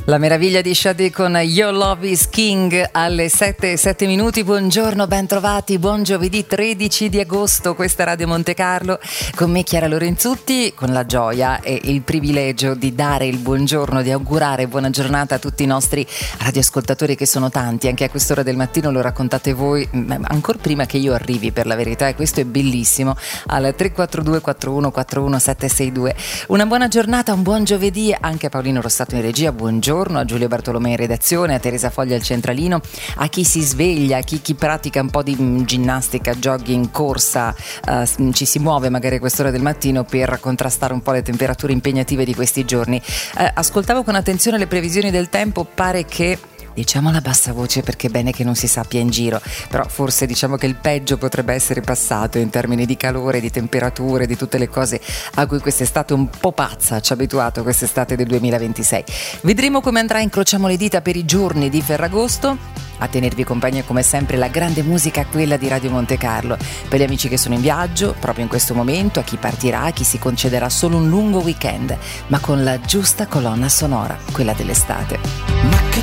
La meraviglia di Sade con Your Love is King alle 7:07. Buongiorno, ben trovati, buon giovedì 13 di agosto, questa è Radio Monte Carlo, con me Chiara Lorenzutti, con la gioia e il privilegio di dare il buongiorno, di augurare buona giornata a tutti i nostri radioascoltatori, che sono tanti, anche a quest'ora del mattino lo raccontate voi, ancora prima che io arrivi, per la verità, e questo è bellissimo, al 342 41 41 762. Una buona giornata, un buon giovedì anche a Paolino Rossato in regia, buongiorno, a Giulio Bartolomei in redazione, a Teresa Foglia al centralino, a chi si sveglia, a chi pratica un po' di ginnastica, jogging, corsa, ci si muove magari a quest'ora del mattino per contrastare un po' le temperature impegnative di questi giorni. Ascoltavo con attenzione le previsioni del tempo, pare che, diciamola a bassa voce perché è bene che non si sappia in giro, però forse diciamo che il peggio potrebbe essere passato in termini di calore, di temperature, di tutte le cose a cui quest'estate un po' pazza ci ha abituato, quest'estate del 2026. Vedremo come andrà, incrociamo le dita per i giorni di Ferragosto. A tenervi compagnia come sempre la grande musica, quella di Radio Monte Carlo, per gli amici che sono in viaggio proprio in questo momento, a chi partirà, a chi si concederà solo un lungo weekend, ma con la giusta colonna sonora, quella dell'estate. Ma che